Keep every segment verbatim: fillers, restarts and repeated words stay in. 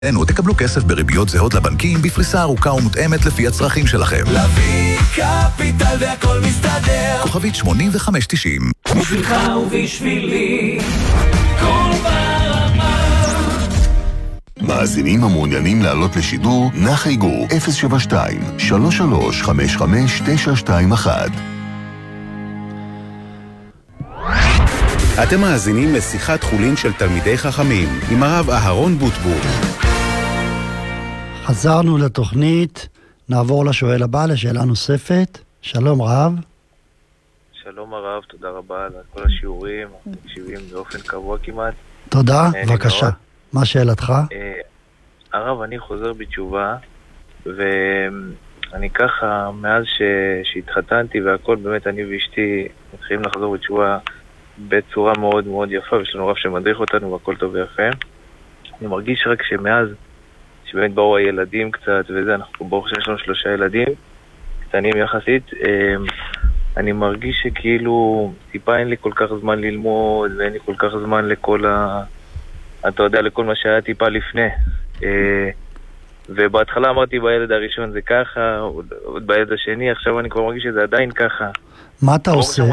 אנו תקבלו כסף בריביות זהות לבנקים בפריסה ארוכה ומותאמת לפי הצרכים שלכם. לוי קפיטל והכל מסתדר. כוכבית שמונים וחמש תשעים. בשבילך ובשבילי כל ברמה. מאזינים המעוניינים לעלות לשידור, נחייגו אפס שבע שתיים שלוש שלוש חמש חמש תשע שתיים אחת. אתם מאזינים לשיחת חולין של תלמידי חכמים עם הרב אהרון בוטבור. חזרנו לתוכנית, נעבור לשואל הבא, לשאלה נוספת. שלום רב. שלום הרב, תודה רבה על כל השיעורים, מקשיבים באופן קבוע כמעט. תודה, בבקשה. מה שאלתך? הרב, אני חוזר בתשובה, ואני ככה, מאז שהתחתנתי והכל, באמת אני ואשתי מתחילים לחזור בתשובה בצורה מאוד מאוד יפה, ויש לנו רב שמדריך אותנו והכל טוב ויפה. אני מרגיש רק שמאז שבאמת באו הילדים קצת וזה, אנחנו ברוך שיש לנו שלושה ילדים קטנים יחסית, אני מרגיש שכאילו טיפה אין לי כל כך זמן ללמוד ואין לי כל כך זמן לכל ה... אתה יודע, לכל מה שהיה טיפה לפני. ובהתחלה אמרתי בילד הראשון זה ככה, עוד בילד השני, עכשיו אני כבר מרגיש שזה עדיין ככה. מה אתה עושה?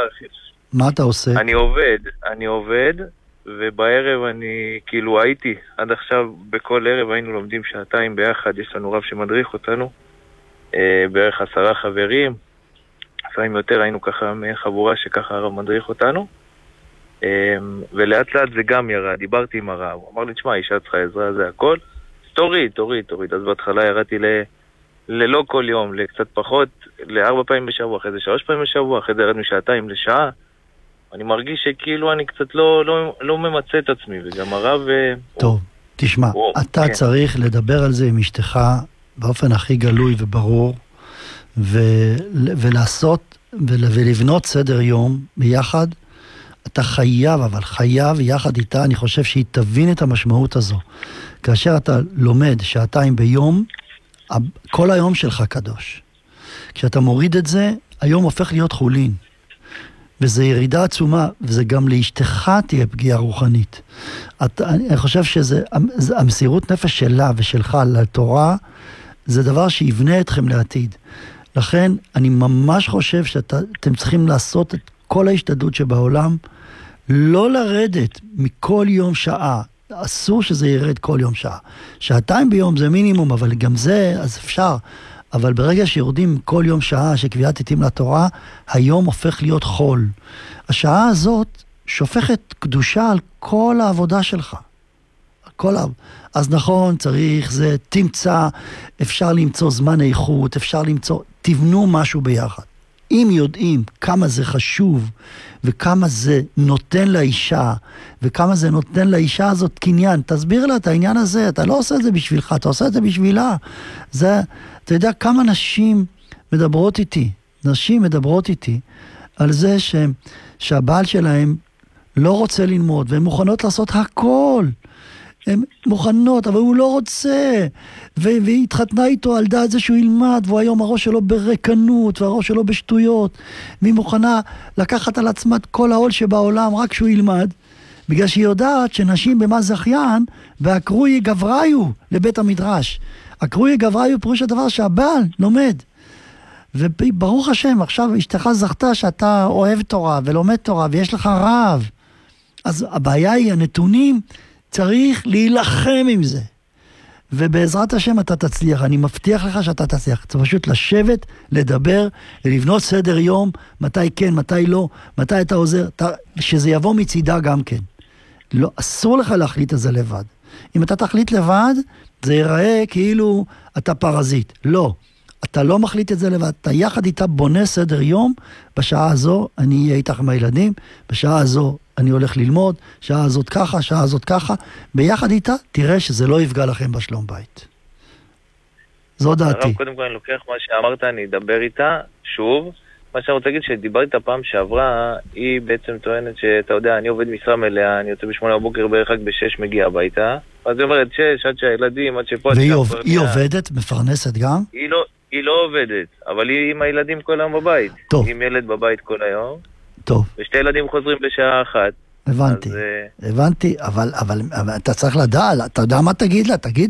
גם מה אתה עושה? אני עובד, אני עובד, ובערב אני כאילו הייתי, עד עכשיו בכל ערב היינו לומדים שעתיים ביחד, יש לנו רב שמדריך אותנו, אה, בערך עשרה חברים, לפעמים יותר היינו ככה מחבורה שככה הרב מדריך אותנו, אה, ולאט לאט זה גם ירד, דיברתי עם הרב, הוא אמר לי, תשמע, אישה צריכה עזרה, זה הכל, תוריד, תוריד, תוריד, אז בהתחלה ירדתי ל... ללא כל יום, לקצת פחות, לארבע פעמים בשבוע, אחרי זה שלוש פעמים בשבוע, אחרי זה ירדנו שעתיים לשעה, אני מרגיש שכאילו אני קצת לא, לא, לא ממצא את עצמי, וגם הרב... טוב, הוא, תשמע, הוא, אתה כן. צריך לדבר על זה עם אשתך באופן הכי גלוי וברור, ו, ולעשות ול, ולבנות סדר יום ביחד. אתה חייב, אבל חייב יחד איתה, אני חושב שהיא תבין את המשמעות הזו. כאשר אתה לומד שעתיים ביום, כל היום שלך קדוש. כשאתה מוריד את זה, היום הופך להיות חולין. וזה ירידה עצומה, וזה גם לאשתך תהיה פגיעה רוחנית. את, אני חושב שזה, המסירות נפש שלה ושלך לתורה, זה דבר שיבנה אתכם לעתיד. לכן, אני ממש חושב שאתם צריכים לעשות את כל ההשתדלות שבעולם, לא לרדת מכל יום שעה. אסור שזה ירד כל יום שעה. שעתיים ביום זה מינימום, אבל גם זה, אז אפשר. אבל ברגע שיורדים כל יום שעה שקביעת עתים לתורה, היום הופך להיות חול. השעה הזאת שופכת קדושה על כל העבודה שלך. כל ה... אז נכון, צריך, זה תמצא, אפשר למצוא זמן איכות, אפשר למצוא, תבנו משהו ביחד. אם יודעים כמה זה חשוב, וכמה זה נותן לאישה, וכמה זה נותן לאישה הזאת קניין, תסביר לה את העניין הזה, אתה לא עושה את זה בשבילך, אתה עושה את זה בשבילה. זה, אתה יודע כמה נשים מדברות איתי, נשים מדברות איתי, על זה ש, שהבעל שלהם לא רוצה ללמוד, והן מוכנות לעשות הכל, הן מוכנות, אבל הוא לא רוצה, והיא התחתנה איתו על דעת זה שהוא ילמד, והוא היום הראש שלו ברקנות, והראש שלו בשטויות, והיא מוכנה לקחת על עצמה כל העול שבעולם, רק שהוא ילמד, בגלל שהיא יודעת שנשים במה זכיין, והקרוי גבריו לבית המדרש. הקרוי גבריו פירוש הדבר שהבעל לומד. וברוך השם, עכשיו אשתך זכתה שאתה אוהב תורה, ולומד תורה, ויש לך רב. אז הבעיה היא, הנתונים, צריך להילחם עם זה. ובעזרת השם אתה תצליח, אני מבטיח לך שאתה תצליח. צריך פשוט לשבת, לדבר, לבנות סדר יום, מתי כן, מתי לא, מתי אתה עוזר, שזה יבוא מצידה גם כן. לא, אסור לך להחליט את זה לבד. אם אתה תחליט לבד, זה ייראה כאילו אתה פרזיט. לא, אתה לא מחליט את זה לבד, אתה יחד איתה בונה סדר יום, בשעה הזו אני אהיה איתך עם הילדים, בשעה הזו אני הולך ללמוד, שעה הזאת ככה, שעה הזאת ככה, ביחד איתה תראה שזה לא יפגע לכם בשלום בית. זו דעתי. הרב, קודם כל אני לוקח מה שאמרת, אני אדבר איתה שוב. מה שאני רוצה להגיד, שדיברתי את הפעם שעברה, היא בעצם טוענת שאתה יודע, אני עובד משרה מלאה, אני יוצא בשמונה בבוקר בערך רק בשש מגיע הביתה, אז היא אומרת שש, עד שהילדים, עד שפה... והיא עובדת, מפרנסת גם? היא לא, היא לא עובדת, אבל היא עם הילדים כל היום בבית. טוב. היא עם ילד בבית כל היום. טוב. ושתי ילדים חוזרים בשעה אחת, הבנתי, אז, אה, הבנתי, אבל, אבל, אבל אתה צריך לדעת, אתה יודע מה תגיד לה? תגיד